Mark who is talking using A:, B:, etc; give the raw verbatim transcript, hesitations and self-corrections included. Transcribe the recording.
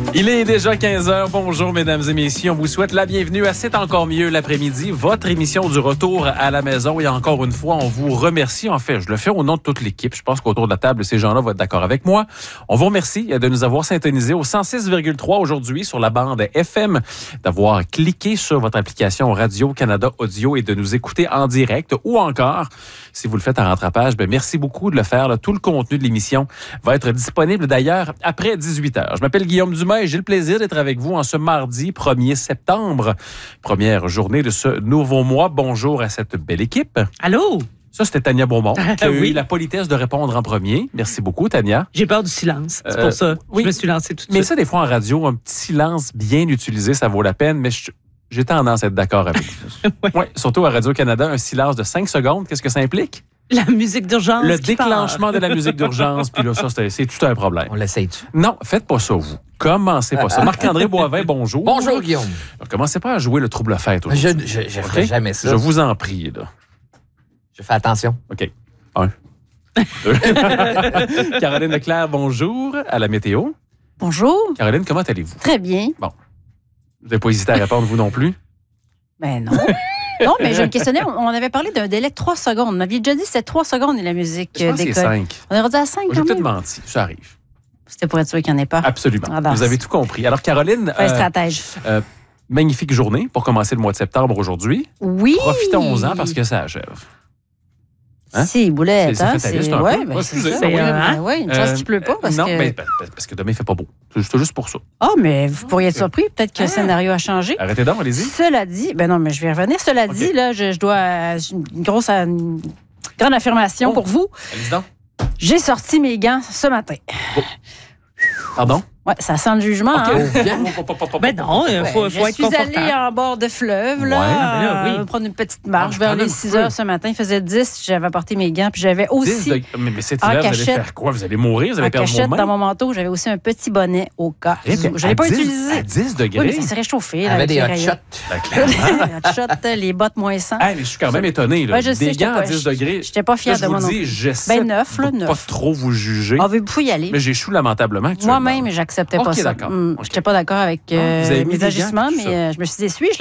A: Il est déjà quinze heures. Bonjour, mesdames et messieurs. On vous souhaite la bienvenue à C'est encore mieux l'après-midi, votre émission du retour à la maison. Et encore une fois, on vous remercie. En fait, je le fais au nom de toute l'équipe. Je pense qu'autour de la table, ces gens-là vont être d'accord avec moi. On vous remercie de nous avoir syntonisés au cent six virgule trois aujourd'hui sur la bande F M, d'avoir cliqué sur votre application Radio-Canada Audio et de nous écouter en direct ou encore, si vous le faites en rattrapage, bien, merci beaucoup de le faire. Là, tout le contenu de l'émission va être disponible d'ailleurs après dix-huit heures. Je m'appelle Guillaume Dumais et j'ai le plaisir d'être avec vous en ce mardi premier septembre, première journée de ce nouveau mois. Bonjour à cette belle équipe.
B: Allô?
A: Ça, c'était Tania Beaumont qui a
B: oui.
A: eu la politesse de répondre en premier. Merci beaucoup, Tania.
B: J'ai peur du silence. C'est
A: Euh,
B: pour ça.
A: oui.
B: Je me suis lancée tout de
A: Mais
B: suite.
A: ça, des fois, en radio, un petit silence bien utilisé, ça vaut la peine, mais je- j'ai tendance à être d'accord avec vous.
B: Ouais.
A: Ouais, surtout à Radio-Canada, un silence de cinq secondes, qu'est-ce que ça implique?
B: La musique d'urgence.
A: Le
B: qui part.
A: déclenchement de la musique d'urgence, puis là, ça, c'est, c'est tout un problème.
C: On l'essaye-tu?
A: Non, faites pas ça, vous. Commencez pas ça. Marc-André Boivin, bonjour.
C: Bonjour, Guillaume.
A: Alors, commencez pas à jouer le trouble-fête
C: Je
A: aujourd'hui.
C: je, je
A: OK?
C: ferai jamais ça.
A: Je vous en prie, là.
C: Je fais attention.
A: OK. Un. Deux. Caroline Leclerc, bonjour. À la météo.
D: Bonjour.
A: Caroline, comment allez-vous?
D: Très bien.
A: Vous n'avez pas hésité à répondre, vous non plus?
D: Ben non. Non, mais je me questionnais, on on avait parlé d'un délai de trois secondes. Vous m'aviez déjà dit que c'était trois secondes et la musique
A: Je
D: euh,
A: pense que c'est
D: décolle.
A: cinq.
D: On est rendu à cinq
A: J'ai
D: quand
A: peut-être
D: même.
A: menti. Ça arrive.
D: C'était pour être sûr qu'il n'y en ait pas.
A: Absolument.
D: Ah, ben,
A: Vous avez tout compris. Alors, Caroline,
D: Un
A: euh,
D: stratège.
A: euh, magnifique journée pour commencer le mois de septembre aujourd'hui.
D: Oui.
A: Profitons-en parce que ça achève. Hein?
D: Si, boulette.
A: C'est- c'est
D: hein,
A: fataliste
D: c'est...
A: un peu.
D: Ouais, ben,
A: Ah,
D: c'est
A: excusez.
D: ça.
A: Ben
D: Oui,
B: oui,
D: ben
B: hein?
D: oui, une chance
A: Euh,
D: qu'il ne pleut pas. Parce
A: non,
D: que...
A: mais, parce que demain, il fait pas beau. C'est c'est juste pour ça.
D: Ah, mais vous pourriez être surpris. Peut-être que le scénario a changé.
A: Arrêtez donc, allez-y.
D: Cela dit, ben non, mais je vais y revenir. Cela
A: OK.
D: dit, là, je, je dois. j'ai Une grosse. Une grande affirmation
A: Oh.
D: pour vous.
A: Allez-y donc.
D: J'ai sorti mes gants ce matin.
A: Pardon?
D: Ouais, ça sent le jugement.
A: OK.
D: Hein?
B: Ben non, il faut,
D: Ouais,
B: faut
D: je
B: être
D: suis
B: confortable.
D: allée en bord de fleuve, là,
A: Ouais,
B: ben là, oui.
D: euh, prendre une petite marche
A: Ah,
D: vers
A: quand
D: les
A: même
D: six
A: peu.
D: heures ce matin. Il faisait dix, j'avais apporté mes gants, puis j'avais
A: dix
D: aussi,
A: de- Mais, mais cet
D: en
A: hiver, vous allez
D: cachette.
A: faire quoi? Vous allez mourir? Vous allez
D: en
A: perdre
D: cachette
A: vos
D: dans
A: mains?
D: mon manteau, j'avais aussi un petit bonnet au cas.
A: Eh
D: où.
A: bien,
D: Je ne l'ai
A: à
D: pas
A: dix
D: utilisé.
A: À dix degrés?
D: Oui, mais ça s'est réchauffé. là,
C: Avec
D: avec
C: des
D: les
C: hot
D: rayons.
C: shots.
A: Ben, clairement.
D: Les hot shots, les bottes moins cent.
A: Ah, mais je suis quand même étonné. Là.
D: Ouais, je sais,
A: Des
D: j'étais
A: gants
D: pas-
A: à dix degrés.
D: J'étais pas fière
A: Là,
D: de
A: je
D: moi
A: vous
D: non
A: dis,
D: plus.
A: j'essaie
D: Ben, neuf, là,
A: de
D: neuf.
A: pas trop vous juger.
D: Ah, vous pouvez y aller.
A: Mais j'échoue lamentablement actuellement.
D: Moi-même, j'acceptais
A: OK,
D: pas ça.
A: d'accord.
D: Hum,
A: OK.
D: J'étais pas d'accord avec euh,
A: Ah, vous avez mis
D: mes
A: des gants,
D: agissements,
A: tout
D: mais
A: ça.
D: euh, je me suis dit, suis-je